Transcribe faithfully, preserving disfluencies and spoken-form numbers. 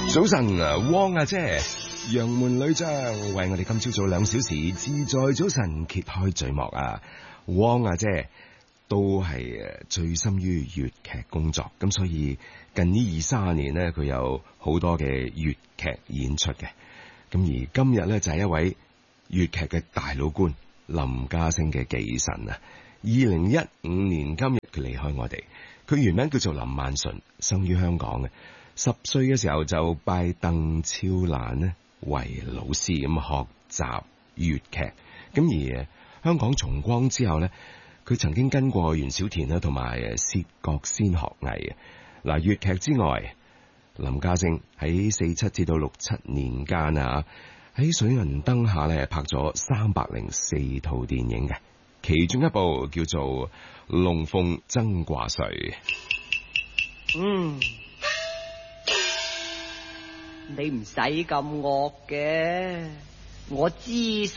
早晨啊，汪阿姐，楊門女將為我哋今朝早兩小時自在早晨揭開序幕啊！汪阿姐都係誒醉心於粵劇工作，咁所以近呢二三十年呢，佢有好多嘅粵劇演出嘅。咁而今日呢，就係一位粵劇嘅大老倌林家聲嘅忌辰啊！二零一五年今日佢離開我哋，佢原名叫做林萬純，生於香港嘅。十歲嘅時候就拜鄧超蘭呢為老師咁學習粵劇，咁而香港重光之後呢，佢曾經跟過袁小田啦同埋薛覺先學藝。嗱，粵劇之外，林家聲喺四七至到六七年間啊，喺水銀燈下咧拍咗三百零四套電影嘅，其中一部叫做《龍鳳爭掛帥》。 嗯。你唔使咁惡嘅，我知實